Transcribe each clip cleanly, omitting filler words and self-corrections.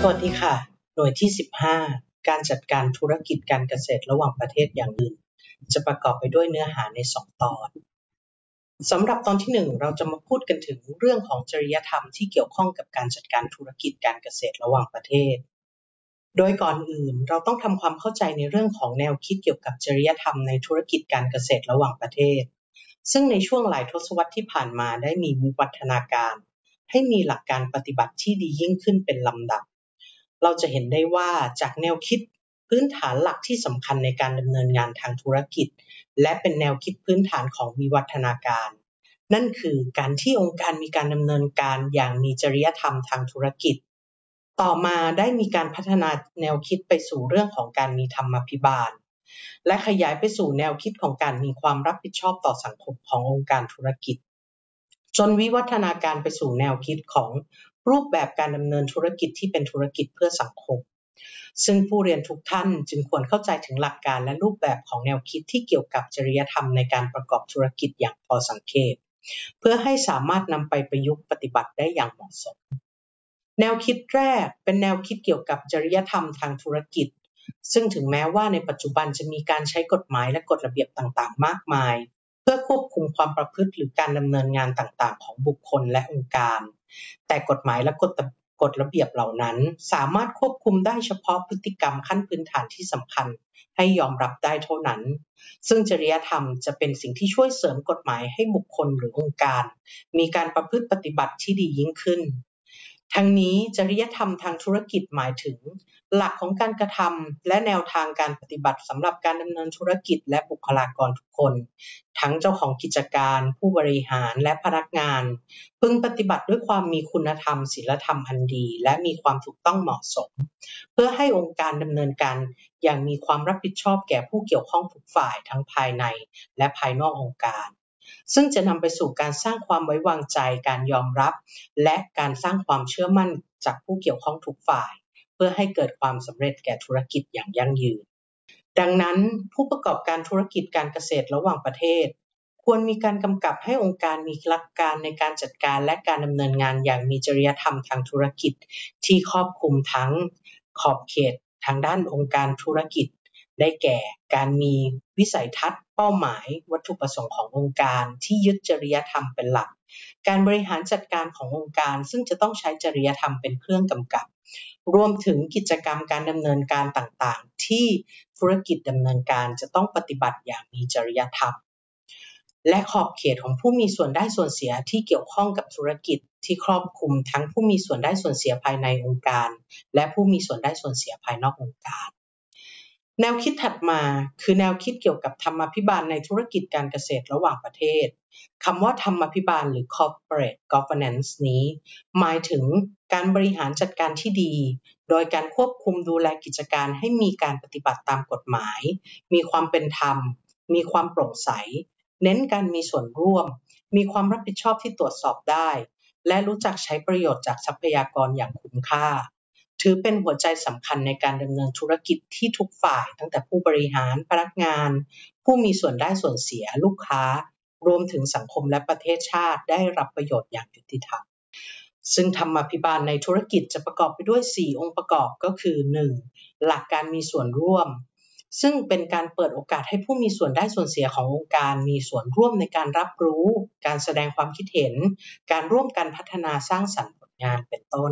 วัสดีค่ะหน่วยที่15การจัดการธุรกิจการเกษตรระหว่างประเทศอย่างอื่นจะประกอบไปด้วยเนื้อหาใน2ตอนสำหรับตอนที่1เราจะมาพูดกันถึงเรื่องของจริยธรรมที่เกี่ยวข้องกับการจัดการธุรกิจการเกษตรระหว่างประเทศโดยก่อนอื่นเราต้องทำความเข้าใจในเรื่องของแนวคิดเกี่ยวกับจริยธรรมในธุรกิจการเกษตรระหว่างประเทศซึ่งในช่วงหลายทศวรรษที่ผ่านมาได้มีวิวัฒนาการให้มีหลักการปฏิบัติที่ดียิ่งขึ้นเป็นลำดับเราจะเห็นได้ว่าจากแนวคิดพื้นฐานหลักที่สำคัญในการดำเนินงานทางธุรกิจและเป็นแนวคิดพื้นฐานของวิวัฒนาการนั่นคือการที่องค์การมีการดำเนินการอย่างมีจริยธรรมทางธุรกิจต่อมาได้มีการพัฒนาแนวคิดไปสู่เรื่องของการมีธรรมาภิบาลและขยายไปสู่แนวคิดของการมีความรับผิดชอบต่อสังคมขององค์การธุรกิจจนวิวัฒนาการไปสู่แนวคิดของรูปแบบการดำเนินธุรกิจที่เป็นธุรกิจเพื่อสังคมซึ่งผู้เรียนทุกท่านจึงควรเข้าใจถึงหลักการและรูปแบบของแนวคิดที่เกี่ยวกับจริยธรรมในการประกอบธุรกิจอย่างพอสังเกตเพื่อให้สามารถนำไปประยุกต์ปฏิบัติได้อย่างเหมาะสมแนวคิดแรกเป็นแนวคิดเกี่ยวกับจริยธรรมทางธุรกิจซึ่งถึงแม้ว่าในปัจจุบันจะมีการใช้กฎหมายและกฎระเบียบต่างๆมากมายเพื่อควบคุมความประพฤติหรือการดำเนินงานต่างๆของบุคคลและองค์การแต่กฎหมายและกฎระเบียบเหล่านั้นสามารถควบคุมได้เฉพาะพฤติกรรมขั้นพื้นฐานที่สำคัญให้ยอมรับได้เท่านั้นซึ่งจริยธรรมจะเป็นสิ่งที่ช่วยเสริมกฎหมายให้บุคคลหรือองค์การมีการประพฤติปฏิบัติที่ดียิ่งขึ้นทั้งนี้จริยธรรมทางธุรกิจหมายถึงหลักของการกระทำและแนวทางการปฏิบัติสำหรับการดำเนินธุรกิจและบุคลากรทุกคนทั้งเจ้าของกิจการผู้บริหารและพนักงานพึงปฏิบัติด้วยความมีคุณธรรมศีลธรรมอันดีและมีความถูกต้องเหมาะสมเพื่อให้องค์การดำเนินการอย่างมีความรับผิดชอบแก่ผู้เกี่ยวข้องทุกฝ่ายทั้งภายในและภายนอกองค์การซึ่งจะนำไปสู่การสร้างความไว้วางใจการยอมรับและการสร้างความเชื่อมั่นจากผู้เกี่ยวข้องทุกฝ่ายเพื่อให้เกิดความสำเร็จแก่ธุรกิจอย่างยั่งยืนดังนั้นผู้ประกอบการธุรกิจการเกษตรระหว่างประเทศควรมีการกำกับให้องค์การมีหลักการในการจัดการและการดำเนินงานอย่างมีจริยธรรมทางธุรกิจที่ครอบคลุมทั้งขอบเขตทางด้านองค์การธุรกิจได้แก่การมีวิสัยทัศน์เป้าหมายวัตถุประสงค์ขององค์การที่ยึดจริยธรรมเป็นหลักการบริหารจัดการขององค์การซึ่งจะต้องใช้จริยธรรมเป็นเครื่องกำกับรวมถึงกิจกรรมการดำเนินการต่างๆที่ธุรกิจดำเนินการจะต้องปฏิบัติอย่างมีจริยธรรมและขอบเขตของผู้มีส่วนได้ส่วนเสียที่เกี่ยวข้องกับธุรกิจที่ครอบคลุมทั้งผู้มีส่วนได้ส่วนเสียภายในองค์การและผู้มีส่วนได้ส่วนเสียภายนอกองค์การแนวคิดถัดมาคือแนวคิดเกี่ยวกับธรรมาภิบาลในธุรกิจการเกษตรระหว่างประเทศคำว่าธรรมาภิบาลหรือ corporate governance นี้หมายถึงการบริหารจัดการที่ดีโดยการควบคุมดูแลกิจการให้มีการปฏิบัติตามกฎหมายมีความเป็นธรรมมีความโปร่งใสเน้นการมีส่วนร่วมมีความรับผิดชอบที่ตรวจสอบได้และรู้จักใช้ประโยชน์จากทรัพยากรอย่างคุ้มค่าถือเป็นหัวใจสำคัญในการดำเนินธุรกิจที่ทุกฝ่ายตั้งแต่ผู้บริหารพนักงานผู้มีส่วนได้ส่วนเสียลูกค้ารวมถึงสังคมและประเทศชาติได้รับประโยชน์อย่างยุติธรรมซึ่งธรรมาภิบาลในธุรกิจจะประกอบไปด้วย4องค์ประกอบก็คือ 1. หลักการมีส่วนร่วมซึ่งเป็นการเปิดโอกาสให้ผู้มีส่วนได้ส่วนเสียขององค์การมีส่วนร่วมในการรับรู้การแสดงความคิดเห็นการร่วมกันพัฒนาสร้างสรรค์ผลงานเป็นต้น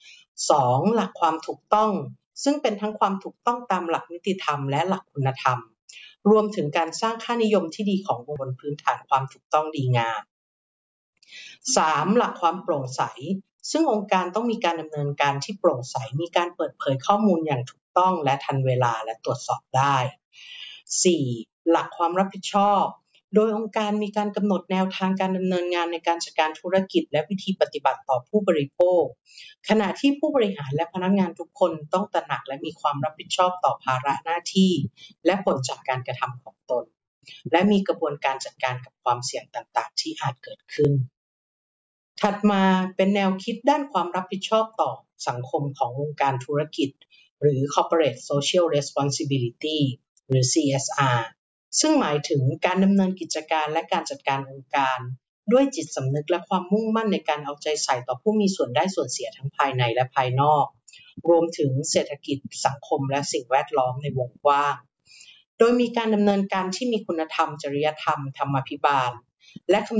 2. หลักความถูกต้องซึ่งเป็นทั้งความถูกต้องตามหลักนิติธรรมและหลักคุณธรรมรวมถึงการสร้างค่านิยมที่ดีขององค์บนพื้นฐานความถูกต้องดีงาม 3. หลักความโปร่งใสซึ่งองค์การต้องมีการดำเนินการที่โปร่งใสมีการเปิดเผยข้อมูลอย่างถูกต้องและทันเวลาและตรวจสอบได้ 4. หลักความรับผิดชอบโดยองค์การมีการกำหนดแนวทางการดำเนินงานในการจัดการธุรกิจและวิธีปฏิบัติต่อผู้บริโภคขณะที่ผู้บริหารและพนักงานทุกคนต้องตระหนักและมีความรับผิดชอบต่อภาระหน้าที่และผลจากการกระทำของตนและมีกระบวนการจัดการกับความเสี่ยงต่างๆที่อาจเกิดขึ้นถัดมาเป็นแนวคิดด้านความรับผิดชอบต่อสังคมขององค์การธุรกิจหรือ Corporate Social Responsibility หรือ CSR ซึ่งหมายถึงการดำเนินกิจการและการจัดการองค์การด้วยจิตสำนึกและความมุ่งมั่นในการเอาใจใส่ต่อผู้มีส่วนได้ส่วนเสียทั้งภายในและภายนอกรวมถึงเศรษฐกิจสังคมและสิ่งแวดล้อมในวงกว้างโดยมีการดำเนินการที่มีคุณธรรมจริยธรรมธรรมาภิบาลและ